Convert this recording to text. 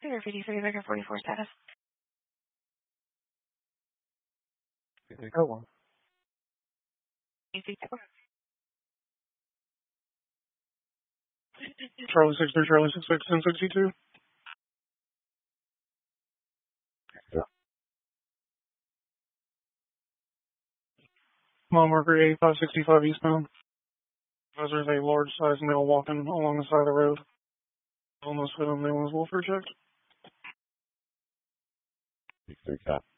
Clear 53, Victor 44 status. Go on. Charlie 63, Charlie 66, 1062. Yeah. Mile marker 8565 eastbound. There's a large sized male walking along the side of the road. Almost with him, they was welfare checked. 3 Cap.